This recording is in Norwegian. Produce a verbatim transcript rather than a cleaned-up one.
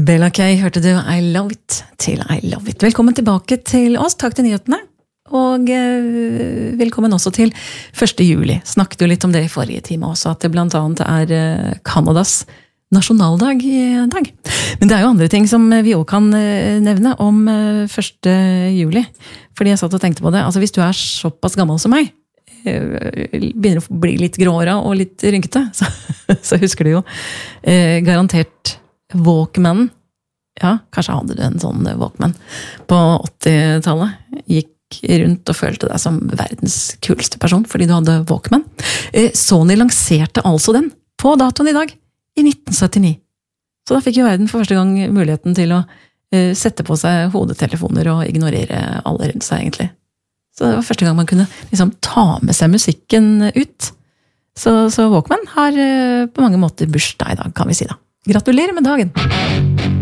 Bella Kay hørte du I Love It til I Love It. Velkommen tilbake til oss, takk til nyhetene. Og eh, velkommen også til første juli. Snakket jo litt om det i forrige time også, at det blant annet er eh, Kanadas nasjonaldag i dag. Men det er jo andre ting som vi også kan eh, nevne om eh, første juli. Fordi jeg satt og tenkte på det. Altså hvis du er såpass gammel som meg, eh, begynner å bli litt gråere og litt rynkete, så, så husker du jo eh, garantert Walkman. Ja, kanskje hadde du en sånn Walkman på åttitallet. Gikk rundt og følte deg som verdens kuleste person fordi du hadde Walkman. Sony lanserte altså den på datoen i dag, i nitten syttini. Så da fikk jo verden for første gang muligheten til å sette på seg hodetelefoner og ignorere alle rundt seg egentlig. Så det var første gang man kunne liksom ta med seg musikken ut. Så, så Walkman har på mange måter bursdag i dag, kan vi si da. Gratulerer med dagen!